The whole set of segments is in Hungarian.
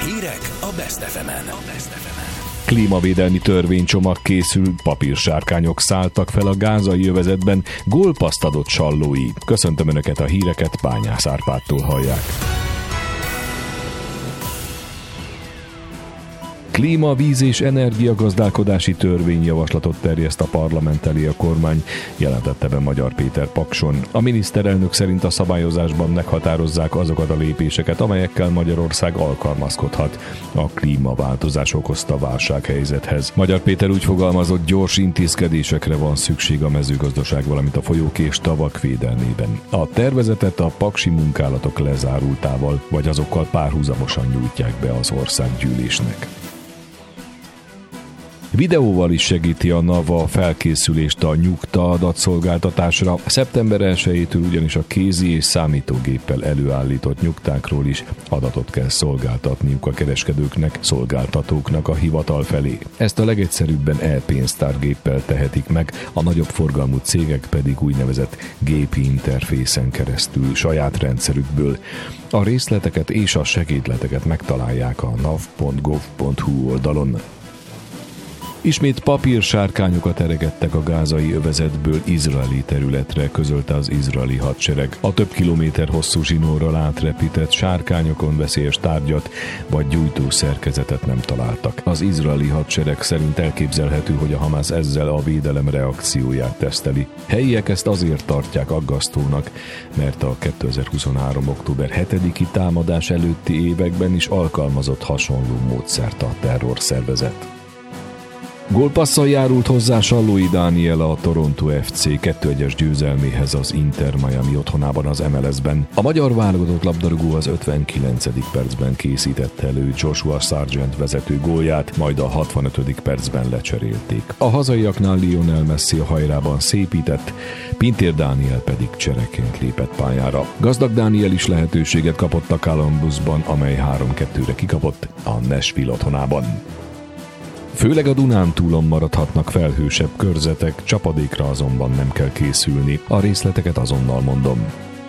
Hírek a Best FM-en. Klímavédelmi törvénycsomag készül, papírsárkányok szálltak fel a gázai övezetben, gólpaszt adott Sallói. Köszöntöm Önöket, a híreket Bányász Árpádtól hallják. Klíma, víz és energiagazdálkodási törvényjavaslatot terjeszt a parlament elé a kormány, jelentette be Magyar Péter Pakson. A miniszterelnök szerint a szabályozásban meghatározzák azokat a lépéseket, amelyekkel Magyarország alkalmazkodhat a klímaváltozás okozta válsághelyzethez. Magyar Péter úgy fogalmazott, gyors intézkedésekre van szükség a mezőgazdaság, valamint a folyók és tavak védelmében. A tervezetet a paksi munkálatok lezárultával, vagy azokkal párhuzamosan nyújtják be az országgyűlésnek. Videóval is segíti a NAV a felkészülést a nyugta adatszolgáltatásra. Szeptember 1-től ugyanis a kézi és számítógéppel előállított nyugtákról is adatot kell szolgáltatniuk a kereskedőknek, szolgáltatóknak a hivatal felé. Ezt a legegyszerűbben e-pénztárgéppel tehetik meg, a nagyobb forgalmú cégek pedig úgynevezett gépi interfészen keresztül saját rendszerükből. A részleteket és a segédleteket megtalálják a nav.gov.hu oldalon. Ismét papírsárkányokat eregettek a gázai övezetből izraeli területre, közölte az izraeli hadsereg. A több kilométer hosszú zsinórral átrepített sárkányokon veszélyes tárgyat vagy gyújtó szerkezetet nem találtak. Az izraeli hadsereg szerint elképzelhető, hogy a Hamász ezzel a védelem reakcióját teszteli. Helyiek ezt azért tartják aggasztónak, mert a 2023. október 7-i támadás előtti években is alkalmazott hasonló módszert a terrorszervezet. Gólpasszal járult hozzá Sallói Dániel a Toronto FC 2-1-es győzelméhez az Inter Miami otthonában az MLS-ben. A magyar válogatott labdarúgó az 59. percben készítette elő Joshua Sargent vezető gólját, majd a 65. percben lecserélték. A hazaiaknál Lionel Messi a hajrában szépített, Pintér Dániel pedig csereként lépett pályára. Gazdag Dániel is lehetőséget kapott a Columbusban, amely 3-2-re kikapott a Nashville otthonában. Főleg a Dunántúlon maradhatnak felhősebb körzetek, csapadékra azonban nem kell készülni. A részleteket azonnal mondom.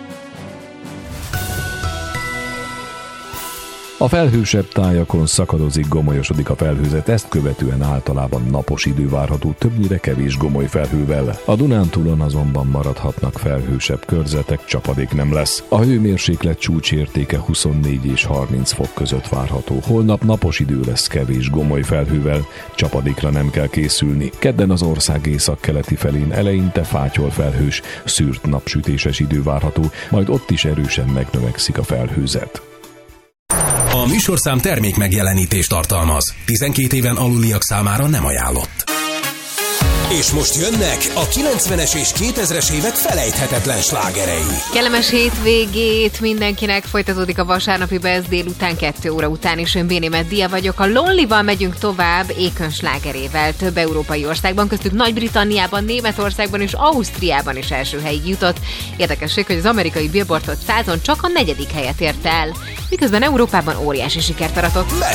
A felhősebb tájakon szakadozik, gomolyosodik a felhőzet, ezt követően általában napos idő várható, többnyire kevés gomoly felhővel. A Dunántúlon azonban maradhatnak felhősebb körzetek, csapadék nem lesz. A hőmérséklet csúcsértéke 24 és 30 fok között várható. Holnap napos idő lesz kevés gomoly felhővel, csapadékra nem kell készülni. Kedden az ország északkeleti felén eleinte fátyol felhős, szűrt napsütéses idő várható, majd ott is erősen megnövekszik a felhőzet. A műsorszám termék megjelenítést tartalmaz. 12 éven aluliak számára nem ajánlott. És most jönnek a 90-es és 2000-es évek felejthetetlen slágerei. Kellemes hétvégét mindenkinek, folytatódik a vasárnapi Best délután 2 óra után, és én Béni Meddia vagyok. A Lonelyval megyünk tovább Ékön slágerével. Több európai országban, köztük Nagy-Britanniában, Németországban és Ausztriában is első helyig jutott. Érdekesség, hogy az amerikai Billboard 100-on csak a 4. helyet ért el, miközben Európában óriási sikert aratott.